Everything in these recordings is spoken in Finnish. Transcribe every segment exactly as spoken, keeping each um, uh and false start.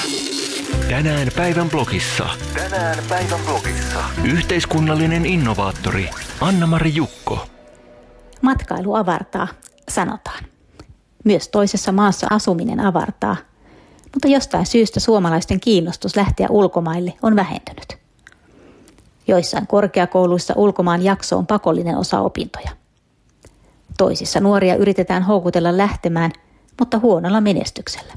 Tänään päivän blogissa. Tänään päivän blogissa. Yhteiskunnallinen innovaattori Anna-Mari Jukko. Matkailu avartaa, sanotaan. Myös toisessa maassa asuminen avartaa, mutta jostain syystä suomalaisten kiinnostus lähteä ulkomaille on vähentynyt. Joissain korkeakouluissa ulkomaan jakso on pakollinen osa opintoja. Toisissa nuoria yritetään houkutella lähtemään, mutta huonolla menestyksellä.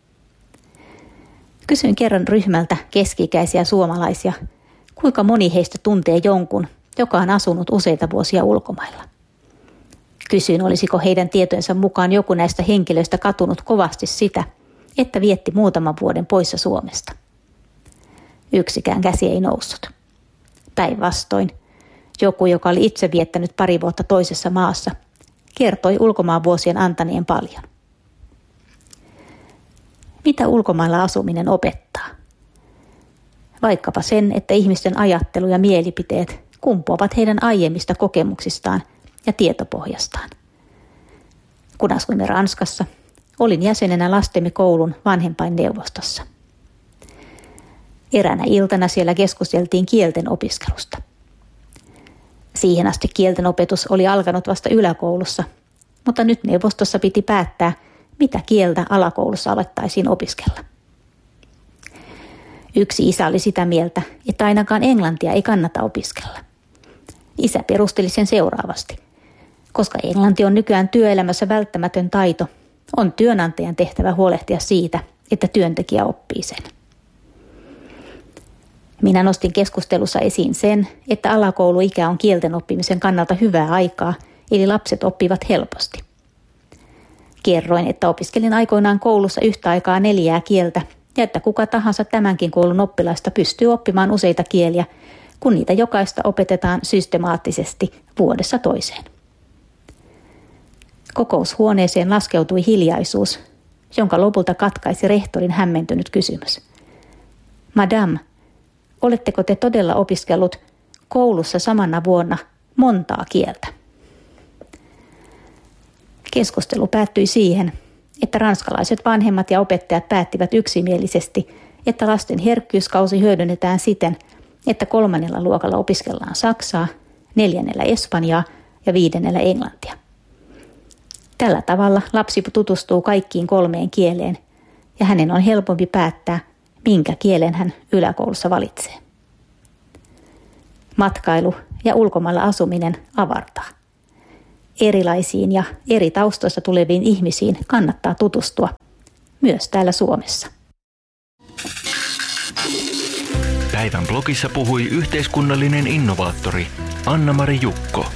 Kysyin kerran ryhmältä keski-ikäisiä suomalaisia, kuinka moni heistä tuntee jonkun, joka on asunut useita vuosia ulkomailla. Kysyin, olisiko heidän tietojensa mukaan joku näistä henkilöistä katunut kovasti sitä, että vietti muutaman vuoden poissa Suomesta. Yksikään käsi ei noussut. Päinvastoin, joku, joka oli itse viettänyt pari vuotta toisessa maassa, kertoi ulkomaan vuosien antaneen paljon. Mitä ulkomailla asuminen opettaa? Vaikkapa sen, että ihmisten ajattelu ja mielipiteet kumpuavat heidän aiemmista kokemuksistaan ja tietopohjastaan. Kun asuimme Ranskassa, olin jäsenenä lastemme koulun vanhempainneuvostossa. Eräänä iltana siellä keskusteltiin kielten opiskelusta. Siihen asti kielten opetus oli alkanut vasta yläkoulussa, mutta nyt neuvostossa piti päättää, mitä kieltä alakoulussa alettaisiin opiskella. Yksi isä oli sitä mieltä, että ainakaan englantia ei kannata opiskella. Isä perusteli sen seuraavasti. Koska englanti on nykyään työelämässä välttämätön taito, on työnantajan tehtävä huolehtia siitä, että työntekijä oppii sen. Minä nostin keskustelussa esiin sen, että alakouluikä on kielten oppimisen kannalta hyvää aikaa, eli lapset oppivat helposti. Kerroin, että opiskelin aikoinaan koulussa yhtä aikaa neljää kieltä ja että kuka tahansa tämänkin koulun oppilaista pystyy oppimaan useita kieliä, kun niitä jokaista opetetaan systemaattisesti vuodessa toiseen. Kokoushuoneeseen laskeutui hiljaisuus, jonka lopulta katkaisi rehtorin hämmentynyt kysymys. Madame, oletteko te todella opiskellut koulussa samana vuonna montaa kieltä? Keskustelu päättyi siihen, että ranskalaiset vanhemmat ja opettajat päättivät yksimielisesti, että lasten herkkyyskausi hyödynnetään siten, että kolmannella luokalla opiskellaan saksaa, neljännellä espanjaa ja viidennellä englantia. Tällä tavalla lapsi tutustuu kaikkiin kolmeen kieleen ja hänen on helpompi päättää, minkä kielen hän yläkoulussa valitsee. Matkailu ja ulkomailla asuminen avartaa. Erilaisiin ja eri taustoista tuleviin ihmisiin kannattaa tutustua, myös täällä Suomessa. Päivän blogissa puhui yhteiskunnallinen innovaattori Anna-Mari Jukko.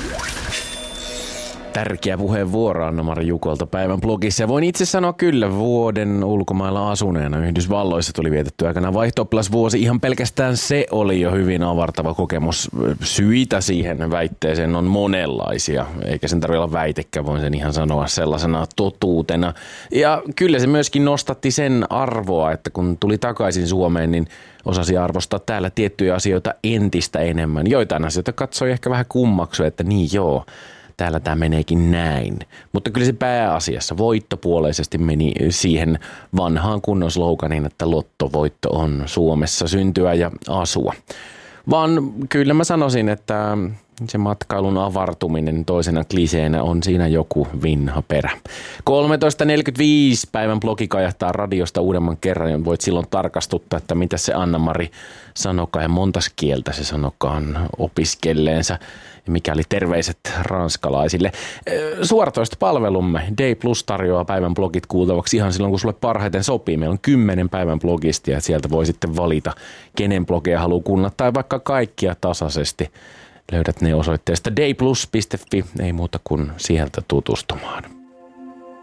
Tärkeä puheenvuoro Anna-Mari Jukolta päivän blogissa. Ja voin itse sanoa kyllä vuoden ulkomailla asuneena. Yhdysvalloissa tuli vietetty aikana vaihto-oppilasvuosi. Ihan pelkästään se oli jo hyvin avartava kokemus. Syitä siihen väitteeseen on monenlaisia. Eikä sen tarvitse olla väitekään, voin sen ihan sanoa sellaisena totuutena. Ja kyllä se myöskin nostatti sen arvoa, että kun tuli takaisin Suomeen, niin osasi arvostaa täällä tiettyjä asioita entistä enemmän. Joitain asioita katsoi ehkä vähän kummaksua, että niin joo, täällä tämä meneekin näin. Mutta kyllä se pääasiassa voittopuoleisesti meni siihen vanhaan kunnon sloganiin, että lottovoitto on Suomessa syntyä ja asua. Vaan kyllä mä sanoisin, että se matkailun avartuminen toisena kliseenä on siinä joku vinha perä. kolmetoista neljäkymmentäviisi päivän blogi kajahtaa radiosta uudemman kerran, ja voit silloin tarkastuttaa, että mitä se Anna-Mari sanokaan ja montas kieltä se sanokaan opiskelleensa. Ja mikäli terveiset ranskalaisille. Suoratoistopalvelumme Day Plus tarjoaa päivän blogit kuultavaksi ihan silloin, kun sulle parhaiten sopii. Meillä on kymmenen päivän blogistia ja sieltä voi sitten valita, kenen blogeja haluaa kuunnella tai vaikka kaikkia tasaisesti. Löydät ne osoitteesta dayplus piste fi, ei muuta kuin sieltä tutustumaan.